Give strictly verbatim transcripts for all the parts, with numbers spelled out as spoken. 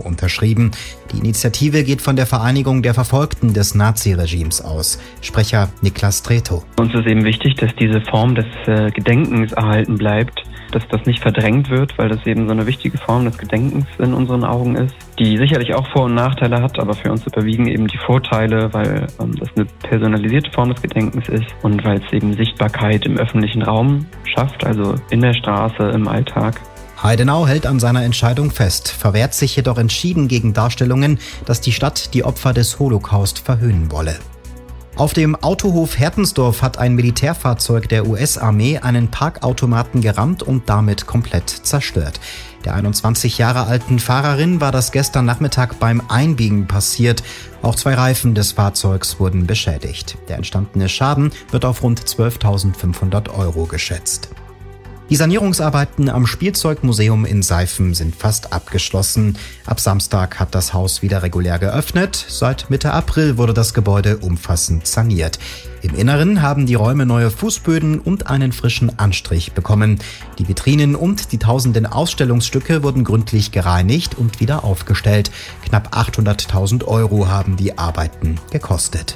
unterschrieben. Die Initiative geht von der Vereinigung der Verfolgten des Naziregimes aus. Sprecher Niklas Tretow. Uns ist eben wichtig, dass diese Form des äh, Gedenkens erhalten bleibt, dass das nicht verdrängt wird, weil das eben so eine wichtige Form des Gedenkens in unseren Augen ist, die sicherlich auch Vor- und Nachteile hat, aber für uns überwiegen eben die Vorteile, weil ähm, das eine personalisierte Form des Gedenkens ist und weil es eben Sichtbarkeit im öffentlichen Raum schafft, also in der Straße, im Alltag. Heidenau hält an seiner Entscheidung fest, verwehrt sich jedoch entschieden gegen Darstellungen, dass die Stadt die Opfer des Holocaust verhöhnen wolle. Auf dem Autohof Hertensdorf hat ein Militärfahrzeug der U S-Armee einen Parkautomaten gerammt und damit komplett zerstört. Der einundzwanzig Jahre alten Fahrerin war das gestern Nachmittag beim Einbiegen passiert. Auch zwei Reifen des Fahrzeugs wurden beschädigt. Der entstandene Schaden wird auf rund zwölftausendfünfhundert Euro geschätzt. Die Sanierungsarbeiten am Spielzeugmuseum in Seifen sind fast abgeschlossen. Ab Samstag hat das Haus wieder regulär geöffnet. Seit Mitte April wurde das Gebäude umfassend saniert. Im Inneren haben die Räume neue Fußböden und einen frischen Anstrich bekommen. Die Vitrinen und die tausenden Ausstellungsstücke wurden gründlich gereinigt und wieder aufgestellt. Knapp achthunderttausend Euro haben die Arbeiten gekostet.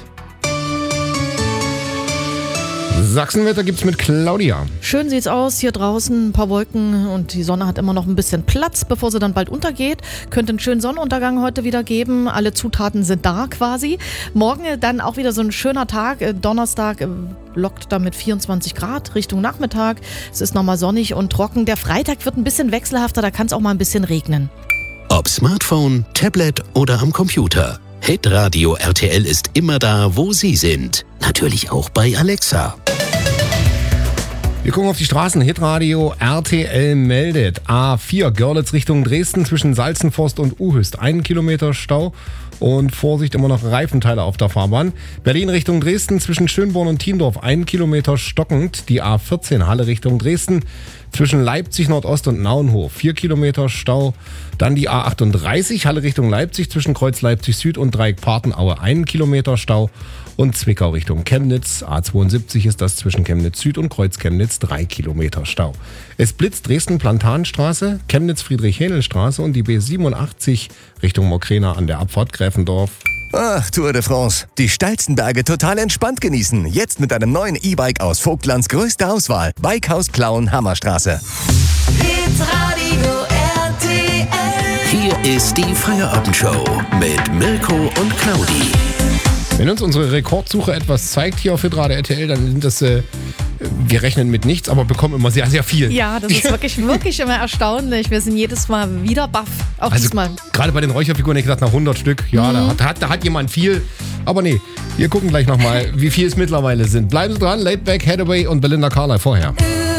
Sachsenwetter gibt's mit Claudia. Schön sieht's aus, hier draußen ein paar Wolken und die Sonne hat immer noch ein bisschen Platz, bevor sie dann bald untergeht. Könnte einen schönen Sonnenuntergang heute wieder geben, alle Zutaten sind da quasi. Morgen dann auch wieder so ein schöner Tag, Donnerstag lockt dann mit vierundzwanzig Grad Richtung Nachmittag. Es ist nochmal sonnig und trocken. Der Freitag wird ein bisschen wechselhafter, da kann es auch mal ein bisschen regnen. Ob Smartphone, Tablet oder am Computer. Hitradio R T L ist immer da, wo Sie sind. Natürlich auch bei Alexa. Wir gucken auf die Straßen. Hitradio R T L meldet A vier Görlitz Richtung Dresden zwischen Salzenforst und Uhüst. Einen Kilometer Stau und Vorsicht, immer noch Reifenteile auf der Fahrbahn. Berlin Richtung Dresden zwischen Schönborn und Thiendorf. Einen Kilometer stockend. Die A vierzehn Halle Richtung Dresden zwischen Leipzig Nordost und Naunhof. Vier Kilometer Stau. Dann die A achtunddreißig Halle Richtung Leipzig zwischen Kreuz Leipzig Süd und Dreieck Partenaue. Einen Kilometer Stau. Und Zwickau Richtung Chemnitz, A zweiundsiebzig ist das zwischen Chemnitz Süd und Kreuz Chemnitz, drei Kilometer Stau. Es blitzt Dresden Plantanstraße, Chemnitz Friedrich-Hähnel-Straße und die B siebenundachtzig Richtung Mokrena an der Abfahrt Gräfendorf. Ach, Tour de France. Die steilsten Berge total entspannt genießen. Jetzt mit einem neuen E-Bike aus Vogtlands größter Auswahl. Bikehaus Plauen, Hammerstraße. Hitradio R T L. Hier ist die Feierabendshow mit Mirko und Claudi. Wenn uns unsere Rekordsuche etwas zeigt hier auf Hitradio R T L, dann sind das, äh, wir rechnen mit nichts, aber bekommen immer sehr, sehr viel. Ja, das ist wirklich, wirklich immer erstaunlich. Wir sind jedes Mal wieder baff. Auch also diesmal. Gerade bei den Räucherfiguren, ich gesagt, nach hundert Stück, ja, mhm. da, hat, hat, da hat jemand viel. Aber nee, wir gucken gleich nochmal, wie viel es mittlerweile sind. Bleiben Sie dran, Laidback, Hathaway und Belinda Carlisle vorher.